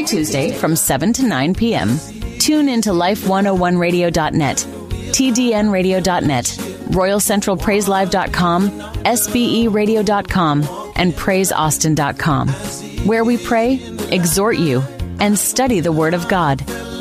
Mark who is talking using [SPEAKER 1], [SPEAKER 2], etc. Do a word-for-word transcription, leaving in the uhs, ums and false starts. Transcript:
[SPEAKER 1] Tuesday from seven to nine p.m. Tune into life one oh one radio dot net, T D N radio dot net, royal central praise live dot com, S B E radio dot com, and praise austin dot com, where we pray, exhort you, and study the Word of God.